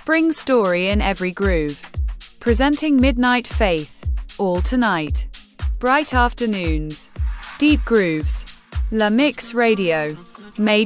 spring story in every groove. Presenting Midnight Faith. All tonight. Bright afternoons. Deep grooves. La Mix Radio. Made